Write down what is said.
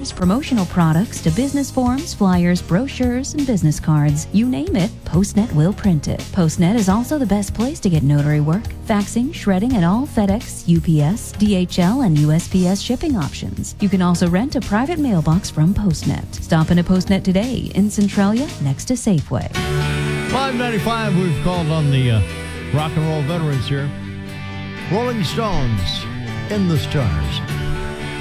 magazines, promotional products, to business forms, flyers, brochures, and business cards. You name it, PostNet will print it. PostNet is also the best place to get notary work, faxing, shredding, and all FedEx, UPS, DHL, and USPS shipping options. You can also rent a private mailbox from PostNet. Stop in a PostNet today in Centralia next to Safeway. 595, we've called on the rock and roll veterans here. Rolling Stones, In the Stars.